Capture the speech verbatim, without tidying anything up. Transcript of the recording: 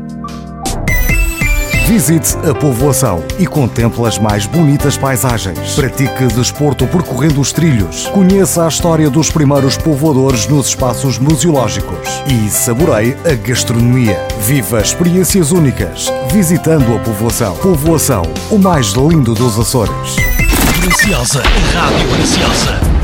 Visite a povoação e contemple as mais bonitas paisagens. Pratique desporto percorrendo os trilhos. Conheça a história dos primeiros povoadores nos espaços museológicos. E saboreie a gastronomia. Viva experiências únicas visitando a povoação. Povoação, o mais lindo dos Açores. Graciosa, Rádio Graciosa.